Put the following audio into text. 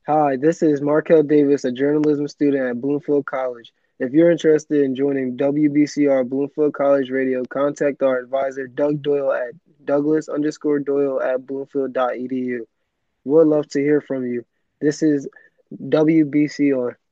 Hi, this is Markel Davis, a journalism student at Bloomfield College. If you're interested in joining WBCR Bloomfield College Radio, contact our advisor, Doug Doyle, at Douglas_Doyle at Bloomfield.edu. We'd love to hear from you. This is WBCR.